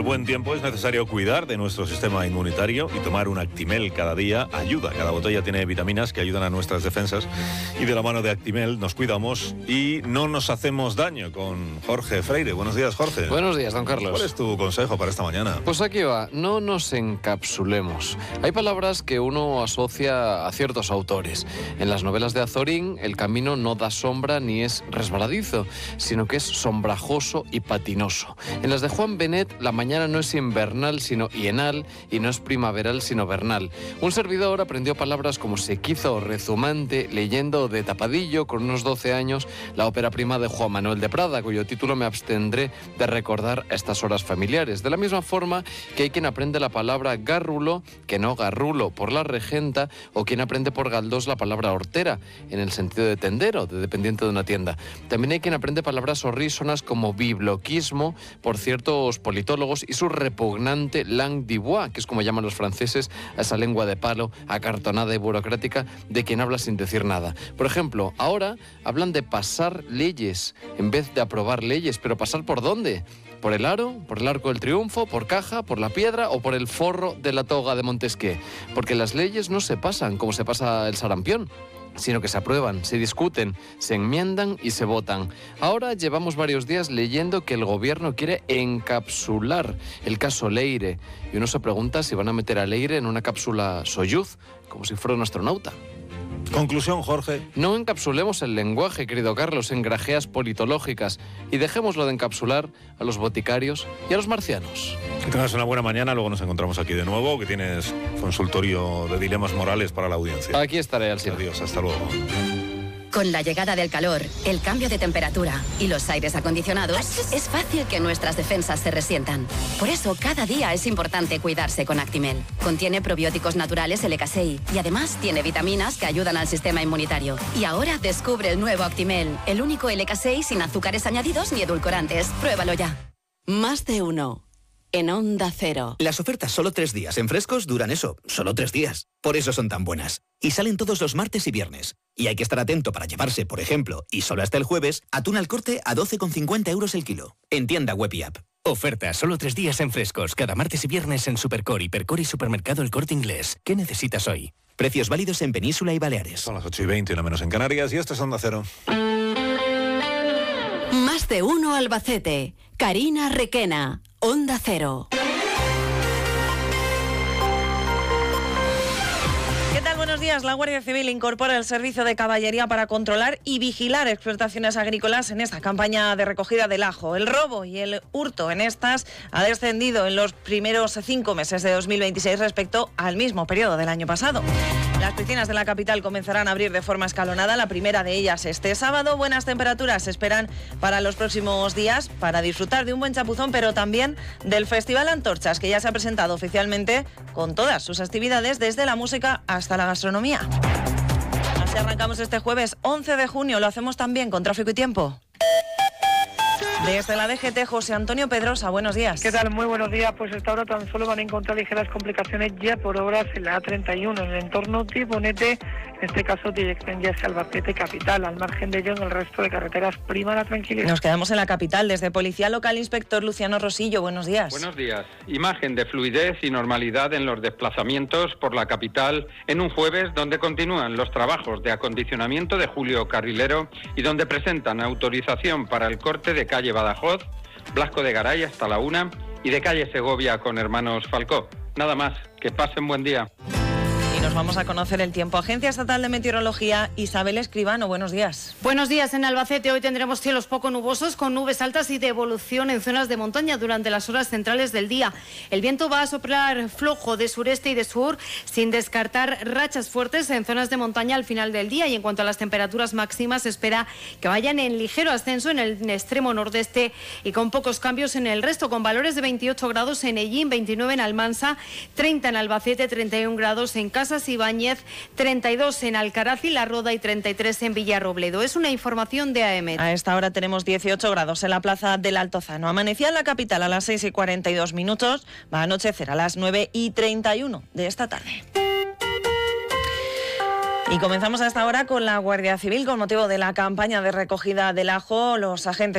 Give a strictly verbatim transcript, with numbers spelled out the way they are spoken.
buen tiempo es necesario cuidar de nuestro sistema inmunitario y tomar un Actimel cada día ayuda. Cada botella tiene vitaminas que ayudan a nuestras defensas y de la mano de Actimel nos cuidamos y no nos hacemos daño. Con Jorge Freire. Buenos días, Jorge. Buenos días, don Carlos. ¿Cuál es tu consejo para esta mañana? Pues aquí va, no nos encapsulemos. Hay palabras que uno asocia a ciertos autores. En las novelas de Azorín, el camino no da sombra ni es resbaladizo, sino que es sombrajoso y patinoso. En las de Juan Benet, la mañana no es invernal, sino hienal, y no es primaveral, sino vernal. Un servidor aprendió palabras como sequizo o rezumante, leyendo de tapadillo, con unos doce años, la ópera prima de Juan Manuel de Prada, cuyo título me abstendré de recordar a estas horas familiares. De la misma forma que hay quien aprende la palabra gárrulo, que no garrulo, por la regenta, o quien aprende por Galdós la palabra hortera, en el sentido de tendero, de dependiente de una tienda. También hay quien aprende palabras horrísonas como bibloquismo, por ciertos politólogos, y su repugnante langue de bois, que es como llaman los franceses a esa lengua de palo, acartonada y burocrática, de quien habla sin decir nada. Por ejemplo, ahora hablan de pasar leyes, en vez de aprobar leyes, pero ¿pasar por dónde? ¿Por el aro? ¿Por el Arco del Triunfo? ¿Por Caja? ¿Por la Piedra? ¿O por el forro de la toga de Montesquieu? Porque las leyes no se pasan como se pasa el sarampión, sino que se aprueban, se discuten, se enmiendan y se votan. Ahora llevamos varios días leyendo que el gobierno quiere encapsular el caso Leire, y uno se pregunta si van a meter a Leire en una cápsula Soyuz, como si fuera un astronauta. Conclusión, Jorge. No encapsulemos el lenguaje, querido Carlos, en grajeas politológicas, y dejémoslo de encapsular a los boticarios y a los marcianos. Que tengas una buena mañana, luego nos encontramos aquí de nuevo, que tienes consultorio de dilemas morales para la audiencia. Aquí estaré, Alcina. Adiós, hasta luego. Con la llegada del calor, el cambio de temperatura y los aires acondicionados, es fácil que nuestras defensas se resientan. Por eso, cada día es importante cuidarse con Actimel. Contiene probióticos naturales L K seis y además tiene vitaminas que ayudan al sistema inmunitario. Y ahora descubre el nuevo Actimel, el único L K seis sin azúcares añadidos ni edulcorantes. Pruébalo ya. Más de uno. En Onda Cero. Las ofertas solo tres días en Frescos duran eso, solo tres días. Por eso son tan buenas. Y salen todos los martes y viernes. Y hay que estar atento para llevarse, por ejemplo, y solo hasta el jueves, atún al corte a doce con cincuenta euros el kilo. En tienda web y app. Ofertas solo tres días en Frescos, cada martes y viernes en Supercor, Hipercor y Supermercado El Corte Inglés. ¿Qué necesitas hoy? Precios válidos en Península y Baleares. Son las ocho y veinte, una menos en Canarias, y esto es Onda Cero. Más de uno Albacete. Karina Requena. Onda Cero. ¿Qué tal? Buenos días. La Guardia Civil incorpora el servicio de caballería para controlar y vigilar explotaciones agrícolas en esta campaña de recogida del ajo. El robo y el hurto en estas ha descendido en los primeros cinco meses de dos mil veintiséis respecto al mismo periodo del año pasado. Las piscinas de la capital comenzarán a abrir de forma escalonada, la primera de ellas este sábado. Buenas temperaturas se esperan para los próximos días para disfrutar de un buen chapuzón, pero también del Festival Antorchas, que ya se ha presentado oficialmente con todas sus actividades, desde la música hasta la gastronomía. Así arrancamos este jueves once de junio, lo hacemos también con tráfico y tiempo. Desde la D G T, José Antonio Pedrosa, buenos días. ¿Qué tal? Muy buenos días. Pues hasta ahora tan solo van a encontrar ligeras complicaciones ya por obras en la A treinta y uno, en el entorno de Bonete, en este caso dirección ya es Albacete capital. Al margen de ello, en el resto de carreteras prima la tranquilidad. Nos quedamos en la capital. Desde Policía Local, inspector Luciano Rosillo, buenos días. Buenos días. Imagen de fluidez y normalidad en los desplazamientos por la capital en un jueves donde continúan los trabajos de acondicionamiento de Julio Carrilero y donde presentan autorización para el corte de calle Badajoz, Blasco de Garay hasta la una y de calle Segovia con Hermanos Falcó. Nada más, que pasen buen día. Y nos vamos a conocer el tiempo. Agencia Estatal de Meteorología, Isabel Escribano, buenos días. Buenos días. En Albacete hoy tendremos cielos poco nubosos con nubes altas y de evolución en zonas de montaña durante las horas centrales del día. El viento va a soplar flojo de sureste y de sur, sin descartar rachas fuertes en zonas de montaña al final del día. Y en cuanto a las temperaturas máximas, se espera que vayan en ligero ascenso en el extremo nordeste y con pocos cambios en el resto, con valores de veintiocho grados en Ellín, veintinueve en Almansa, treinta en Albacete, treinta y un grados en Casas Ibáñez, treinta y dos en Alcaraz y La Roda y treinta y tres en Villarrobledo. Es una información de A E M E T. A esta hora tenemos dieciocho grados en la plaza del Altozano. Amanecía en la capital a las seis y cuarenta y dos minutos. Va a anochecer a las nueve y treinta y uno de esta tarde. Y comenzamos hasta ahora con la Guardia Civil con motivo de la campaña de recogida del ajo. Los agentes